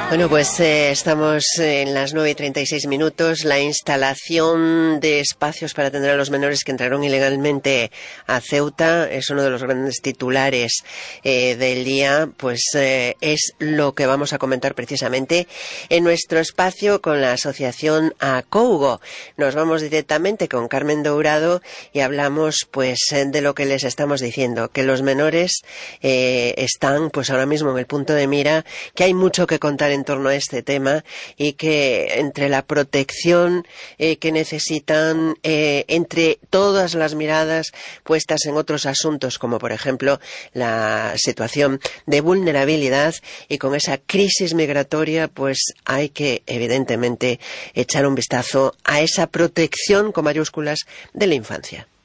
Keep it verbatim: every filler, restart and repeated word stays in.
Bueno, pues eh, estamos en las nueve y treinta y seis minutos. La instalación de espacios para atender a los menores que entraron ilegalmente a Ceuta es uno de los grandes titulares eh, del día. Pues eh, es lo que vamos a comentar precisamente en nuestro espacio con la asociación ACOUGO. Nos vamos directamente con Carmen Dourado y hablamos pues de lo que les estamos diciendo, que los menores eh, están pues ahora mismo en el punto de mira, que hay mucho que contar en torno a este tema y que entre la protección eh, que necesitan, eh, entre todas las miradas puestas en otros asuntos como por ejemplo la situación de vulnerabilidad y con esa crisis migratoria, pues hay que evidentemente echar un vistazo a esa protección con mayúsculas de la infancia.